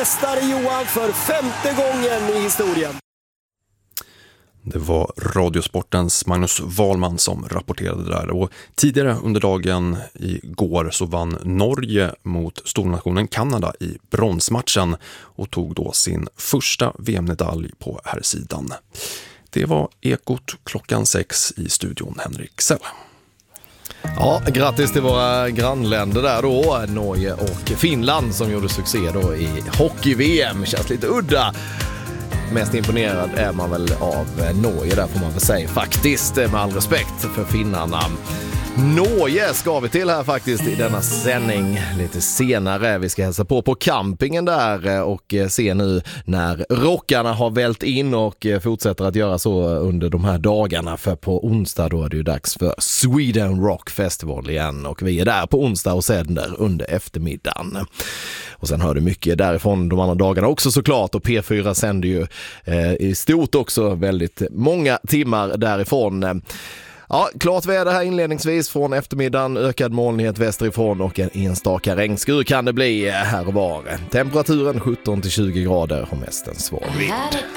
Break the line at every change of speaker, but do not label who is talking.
mästare Johan för 5:e gången i historien.
Det var Radiosportens Magnus Wahlman som rapporterade där. Och tidigare under dagen igår så vann Norge mot stornationen Kanada i bronsmatchen och tog då sin första VM-medalj på här sidan. Det var Ekot klockan 6 i studion, Henrik Sell.
Ja, grattis till våra grannländer där då, Norge och Finland som gjorde succé då i hockey-VM. Känns lite udda. Mest imponerad är man väl av Norge där får man väl säga faktiskt, med all respekt för finnarna. Norge ska vi till här faktiskt i denna sändning lite senare. Vi ska hälsa på campingen där och se nu när rockarna har vält in och fortsätter att göra så under de här dagarna. För på onsdag då är det ju dags för Sweden Rock Festival igen och vi är där på onsdag och sänder under eftermiddagen. Och sen hör du mycket därifrån de andra dagarna också såklart och P4 sänder ju i stort också väldigt många timmar därifrån. Ja, klart väder här inledningsvis från eftermiddagen, ökad molnighet västerifrån och en enstaka regnskur kan det bli här och var. Temperaturen 17-20 grader och mest en svag vind.